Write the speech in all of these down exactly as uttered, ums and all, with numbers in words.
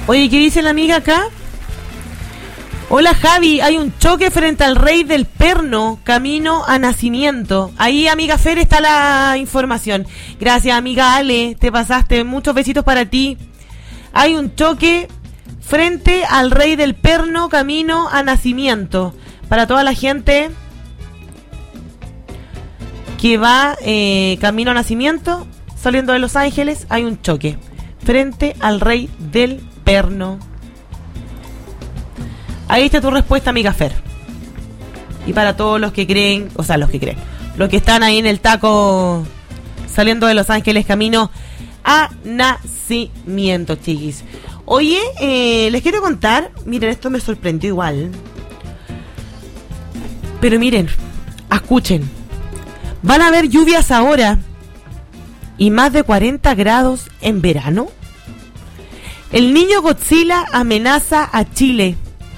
Oye, ¿qué dice la amiga acá? Hola Javi, hay un choque frente al Rey del Perno, camino a Nacimiento. Ahí, amiga Fer, está la información. Gracias, amiga Ale, te pasaste. Muchos besitos para ti. Hay un choque frente al Rey del Perno, camino a Nacimiento. Para toda la gente que va eh, camino a Nacimiento, saliendo de Los Ángeles, hay un choque frente al Rey del Perno. Ahí está tu respuesta, amiga Fer. Y para todos los que creen, o sea, los que creen, los que están ahí en el taco saliendo de Los Ángeles camino a Nacimiento, chiquis. Oye, eh, les quiero contar, miren, esto me sorprendió igual. Pero miren, escuchen. Van a haber lluvias ahora y más de cuarenta grados en verano. El niño Godzilla amenaza a Chile.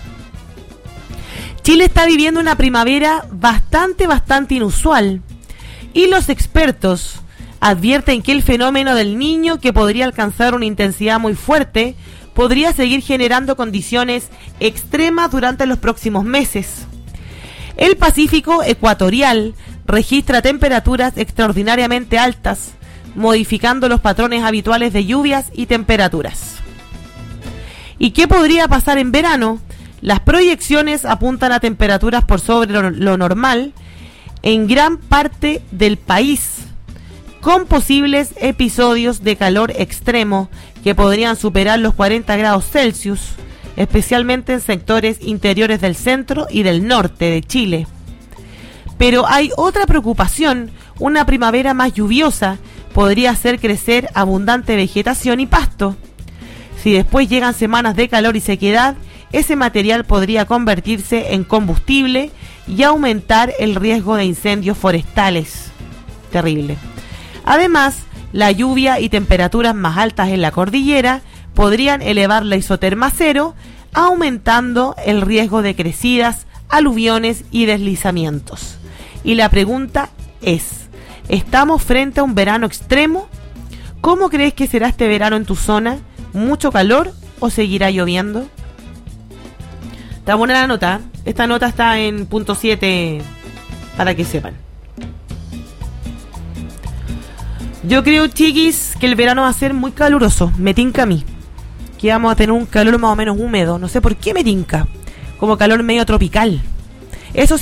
Chile está viviendo una primavera bastante, bastante inusual. Y los expertos advierten que el fenómeno del niño, que podría alcanzar una intensidad muy fuerte, podría seguir generando condiciones extremas durante los próximos meses. El Pacífico ecuatorial registra temperaturas extraordinariamente altas, modificando los patrones habituales de lluvias y temperaturas. ¿Y qué podría pasar en verano? Las proyecciones apuntan a temperaturas por sobre lo, lo normal en gran parte del país, con posibles episodios de calor extremo que podrían superar los cuarenta grados Celsius, especialmente en sectores interiores del centro y del norte de Chile. Pero hay otra preocupación: una primavera más lluviosa podría hacer crecer abundante vegetación y pasto. Si después llegan semanas de calor y sequedad, ese material podría convertirse en combustible y aumentar el riesgo de incendios forestales. Terrible. Además, la lluvia y temperaturas más altas en la cordillera podrían elevar la isoterma cero, aumentando el riesgo de crecidas, aluviones y deslizamientos. Y la pregunta es, ¿estamos frente a un verano extremo? ¿Cómo crees que será este verano en tu zona? ¿Mucho calor o seguirá lloviendo? Está buena la nota. Esta nota está en punto siete para que sepan. Yo creo, chiquis, que el verano va a ser muy caluroso. Me tinca a mí que vamos a tener un calor más o menos húmedo. No sé por qué me tinca. Como calor medio tropical. Eso